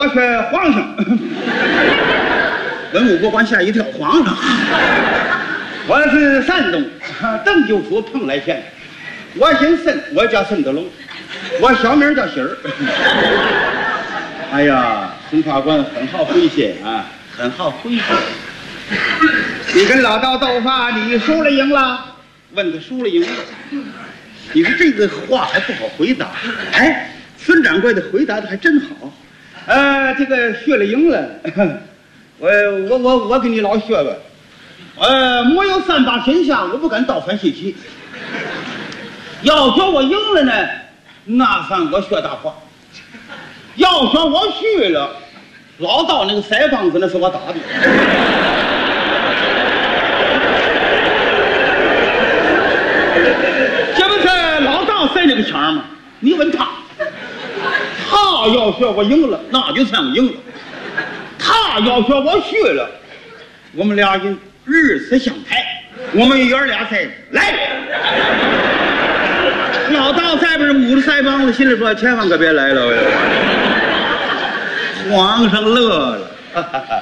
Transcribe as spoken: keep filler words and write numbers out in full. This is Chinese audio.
我学皇上，文武给我管吓一跳，皇上。我是山东邓九府蓬莱县，我姓沈，我叫沈德龙，我小名叫喜儿。哎呀，沈法官很好诙谐啊，很好诙谐。你跟老道斗法，你输了赢了？问他输了赢了。你说这个话还不好回答。哎，孙掌柜的回答的还真好。呃，这个学了赢了，我我我我给你老学吧。呃，没有三把神相，我不敢倒反西岐。要说我赢了呢，那算我学大话；要说我虚了，老道那个腮帮子那是我打的。这不是老道塞那个腔吗？你问他，他要说我赢了，那就算我赢了；他要说我虚了，我们俩人日死相抬，我们爷儿俩在来。老道再不是捂着腮帮子，心里说千万可别来了。皇上乐了。